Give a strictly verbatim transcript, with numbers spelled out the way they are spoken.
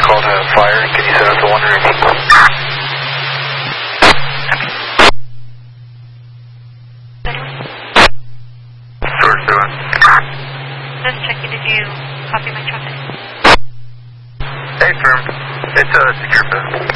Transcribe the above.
call to fire, and can you set up the one underneath? Source seven. Just checking, did you copy my traffic? Hey, firm. It's a uh, secure fifth.